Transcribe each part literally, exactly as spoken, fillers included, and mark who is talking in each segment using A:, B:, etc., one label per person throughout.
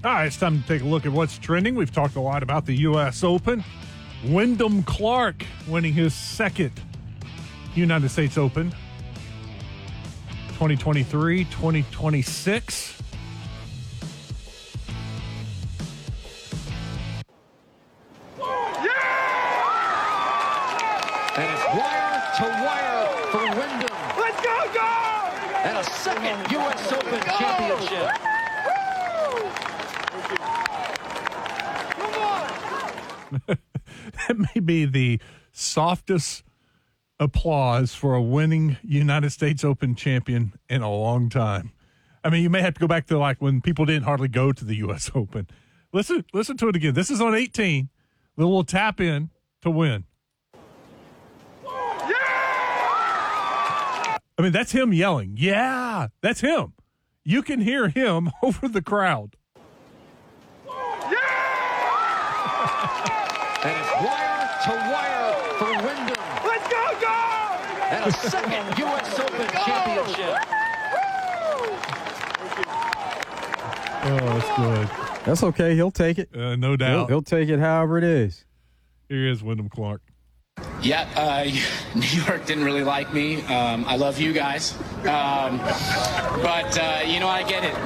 A: All right, it's time to take a look at what's trending. We've talked a lot about the U S Open. Wyndham Clark winning his second United States Open. twenty twenty-three, twenty twenty-six.
B: And it's wire to wire for Wyndham.
C: Let's go, go!
B: And a second U S Open championship.
A: That may be the softest applause for a winning United States Open champion in a long time. I mean, you may have to go back to like when people didn't hardly go to the U S Open. Listen, listen to it again. This is on eighteen. The little tap in to win. I mean, that's him yelling. Yeah, that's him. You can hear him over the crowd.
B: And it's wire to wire for Wyndham.
C: Let's go, go!
B: And a second U S Open championship.
A: Oh, that's good.
D: That's okay. He'll take it.
A: Uh, no
D: He'll,
A: doubt.
D: he'll take it however it is.
A: Here is Wyndham Clark.
E: Yeah, uh, New York didn't really like me. Um, I love you guys. Um, but, uh, you know, I get it.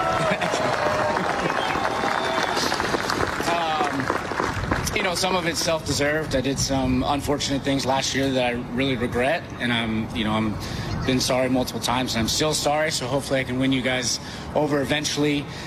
E: um, you know, some of it's self-deserved. I did some unfortunate things last year that I really regret. And I'm, you know, I'm been sorry multiple times, and I'm still sorry. So hopefully I can win you guys over eventually.